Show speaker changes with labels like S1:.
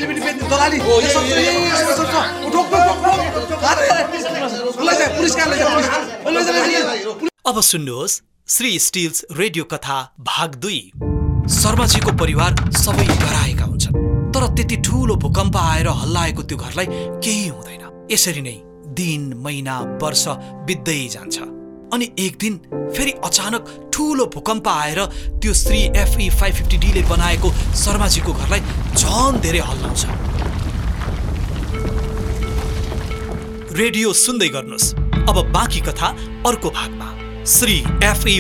S1: Celebrity बेच्ने दलाली
S2: अब सुन्नुहोस् श्री स्टिल्स रेडियो कथा भाग 2। शर्माजीको परिवार सबै डराएका हुन्छन्, तर त्यति ठूलो भूकम्प आएर हल्लाएको त्यो घरलाई केही हुँदैन। यसरी नै दिन, महिना, वर्ष बित्दै जान्छ अनि एक दिन फेरि अचानक ठूलो भूकम्प आएर त्यो श्री FE 550D ले बनाएको शर्माजीको घरलाई झन धेरै हल्लाउँछ। रेडियो सुन्दै गर्नुहोस्। अब बाँकी कथा अर्को भागमा। श्री FE